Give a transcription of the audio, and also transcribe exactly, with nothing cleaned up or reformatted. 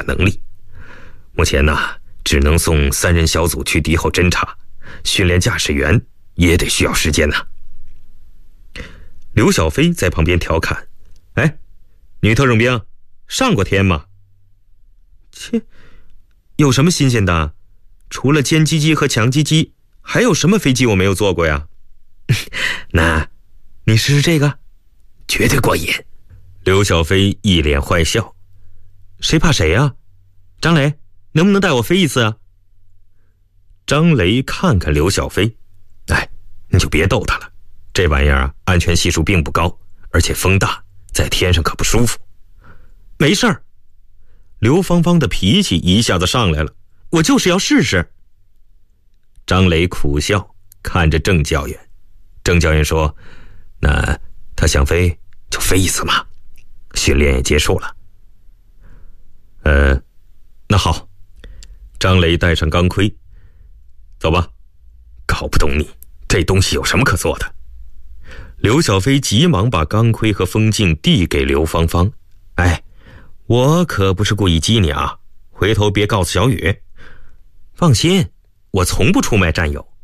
能力。目前呢，只能送三人小组去敌后侦察，训练驾驶员也得需要时间呢。刘小飞在旁边调侃：“哎，女特种兵上过天吗？”“切，有什么新鲜的？除了歼击机和强击机，还有什么飞机我没有坐过呀？”“那你试试这个，绝对过瘾。”刘小飞一脸坏笑：“谁怕谁啊？张雷，能不能带我飞一次啊？”张雷看看刘小飞：“哎，你就别逗他了，这玩意儿啊，安全系数并不高，而且风大，在天上可不舒服。”“没事儿。”刘芳芳的脾气一下子上来了：“我就是要试试。”张雷苦笑看着郑教员。郑教员说：“那他想飞就飞一次嘛，训练也结束了。”“呃，那好。”张雷戴上钢盔：“走吧。”“搞不懂你这东西有什么可做的。”刘小飞急忙把钢盔和风镜递给刘芳芳：“哎，我可不是故意激你啊，回头别告诉小雨。”“放心，我从不出卖战友。”